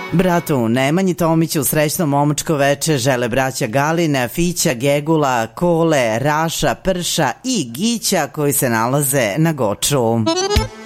Bratu Nemanji Tomiću srećno momačko veče žele braća Galina, Fića, Gegula, Kole, Raša, Prša i Gića koji se nalaze na Goču.